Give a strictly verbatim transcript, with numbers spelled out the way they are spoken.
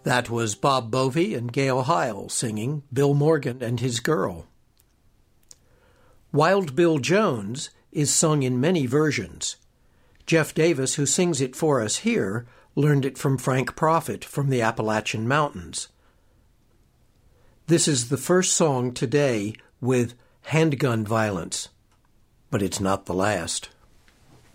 That was Bob Bovey and Gail Heil singing Bill Morgan and His Girl. Wild Bill Jones is sung in many versions. Jeff Davis, who sings it for us here, learned it from Frank Prophet from the Appalachian Mountains. This is the first song today with handgun violence, but it's not the last.